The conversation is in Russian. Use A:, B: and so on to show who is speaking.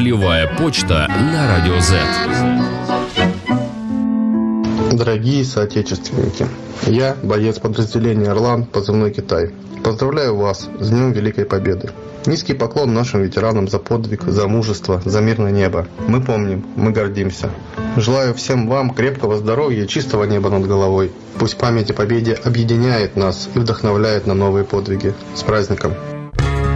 A: Полевая почта на Радио Z.
B: Дорогие соотечественники, я, боец подразделения «Орлан», позывной «Китай». Поздравляю вас с Днем Великой Победы. Низкий поклон нашим ветеранам за подвиг, за мужество, за мирное небо. Мы помним, мы гордимся. Желаю всем вам крепкого здоровья и чистого неба над головой. Пусть память о победе объединяет нас и вдохновляет на новые подвиги. С праздником!